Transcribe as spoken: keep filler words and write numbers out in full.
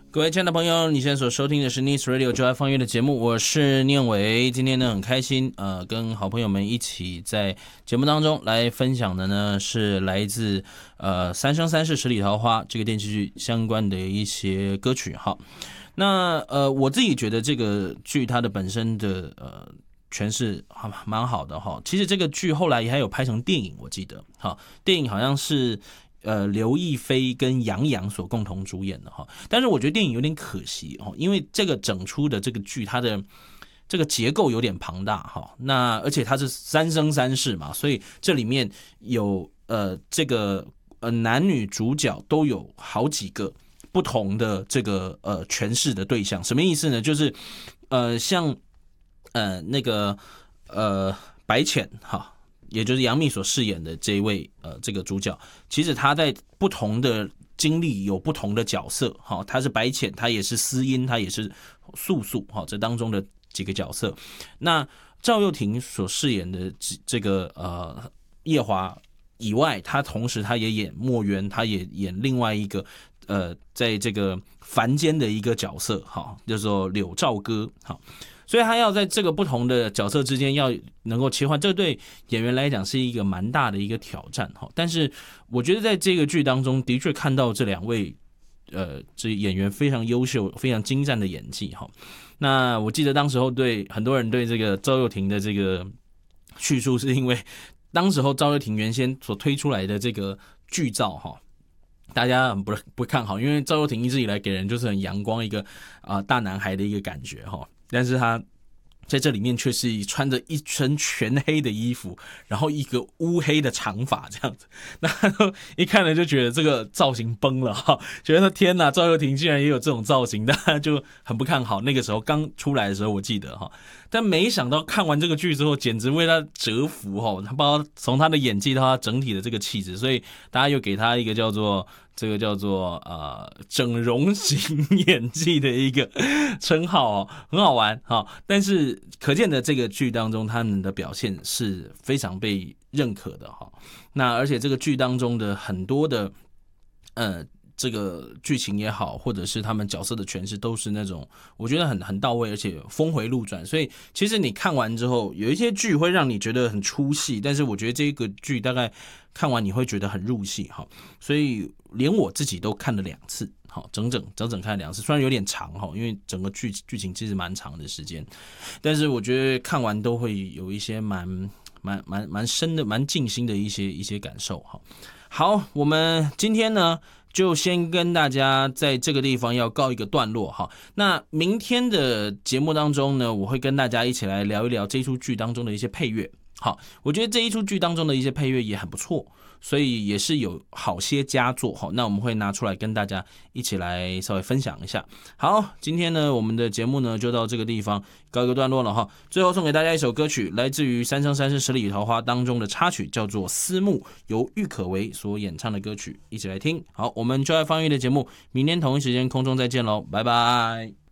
各位亲爱的朋友，你现在所收听的是 Nice Radio 就爱放乐的节目，我是念伟。今天呢很开心，呃，跟好朋友们一起在节目当中来分享的呢是来自呃《三生三世十里桃花》这个电视剧相关的一些歌曲哈。那呃我自己觉得这个剧它的本身的呃诠释蛮好的哈。其实这个剧后来也还有拍成电影，我记得哈，电影好像是。呃，刘亦菲跟杨洋所共同主演的哈，但是我觉得电影有点可惜哦，因为这个整出的这个剧，它的这个结构有点庞大哈。那而且它是三生三世嘛，所以这里面有呃这个呃男女主角都有好几个不同的这个呃诠释的对象。什么意思呢？就是呃像呃那个呃白浅哈。也就是杨幂所饰演的这一位呃这个主角，其实他在不同的经历有不同的角色哈，他是白浅，他也是思音，他也是素素哈，这当中的几个角色。那赵又廷所饰演的这个呃夜华以外，他同时他也演墨渊，他也演另外一个呃在这个凡间的一个角色哈，叫做柳兆歌哈。所以他要在这个不同的角色之间要能够切换，这对演员来讲是一个蛮大的一个挑战哈。但是我觉得在这个剧当中，的确看到这两位呃这演员非常优秀、非常精湛的演技哈。那我记得当时候对很多人对这个赵又廷的这个叙述，是因为当时候赵又廷原先所推出来的这个剧照哈。大家很不不看好，因为赵又廷一直以来给人就是很阳光一个啊、呃、大男孩的一个感觉哈。但是他在这里面却是穿着一身全黑的衣服，然后一个乌黑的长发这样子，那一看了就觉得这个造型崩了哈，觉得天哪，赵又廷竟然也有这种造型，大家就很不看好。那个时候刚出来的时候，我记得哈，但没想到看完这个剧之后，简直为他折服哈，他包括从他的演技到他整体的这个气质，所以大家又给他一个叫做。这个叫做呃整容型演技的一个称号哦，很好玩哈、哦。但是可见的这个剧当中，他们的表现是非常被认可的哈、哦。那而且这个剧当中的很多的呃这个剧情也好，或者是他们角色的诠释，都是那种我觉得很很到位，而且峰回路转。所以其实你看完之后，有一些剧会让你觉得很出戏，但是我觉得这个剧大概看完你会觉得很入戏哈。所以连我自己都看了两次，好，整整整整看了两次，虽然有点长哈，因为整个剧剧情其实蛮长的时间，但是我觉得看完都会有一些蛮蛮蛮蛮深的、蛮静心的一些一些感受哈。好，我们今天呢就先跟大家在这个地方要告一个段落哈。那明天的节目当中呢，我会跟大家一起来聊一聊这出剧当中的一些配乐。好，我觉得这一出剧当中的一些配乐也很不错，所以也是有好些佳作哈。那我们会拿出来跟大家一起来稍微分享一下。好，今天呢我们的节目呢就到这个地方告一个段落了哈。最后送给大家一首歌曲，来自于《三生三世十里桃花》当中的插曲，叫做《思慕》，由郁可唯所演唱的歌曲，一起来听。好，我们就爱放乐的节目，明天同一时间空中再见喽，拜拜。